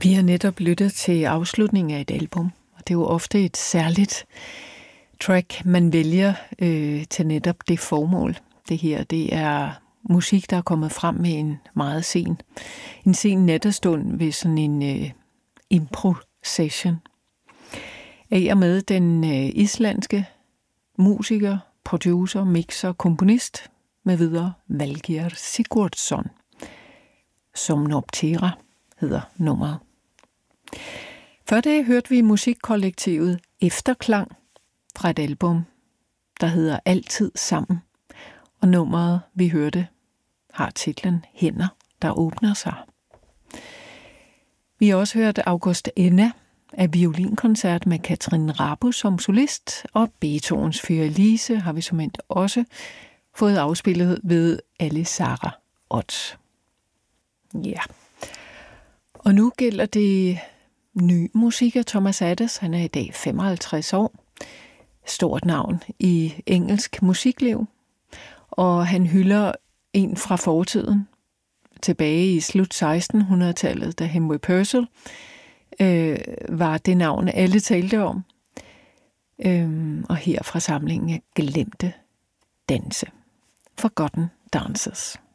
Vi har netop lyttet til afslutningen af et album, og det er jo ofte et særligt track, man vælger til netop det formål. Det her, det er musik, der er kommet frem med en sen nattestund ved sådan en impro-session. Af og med den islandske musiker, producer, mixer, komponist med videre Valgeir Sigurdsson. Somnoptera hedder nummeret. Før det hørte vi musikkollektivet Efterklang fra et album, der hedder Altid Sammen. Og nummeret, vi hørte, har titlen Hænder, der åbner sig. Vi har også hørt August Enna af violinkoncert med Katrin Rabu som solist, og Beethovens Für Elise har vi som også fået afspillet ved Alisara Ott. Ja. Og nu gælder det ny musik af Thomas Adès. Han er i dag 55 år. Stort navn i engelsk musikliv. Og han hylder en fra fortiden. Tilbage i slut 1600-tallet, da Henry Purcell var det navn, alle talte om. Og her fra samlingen af Glemte danse. Forgotten Dances.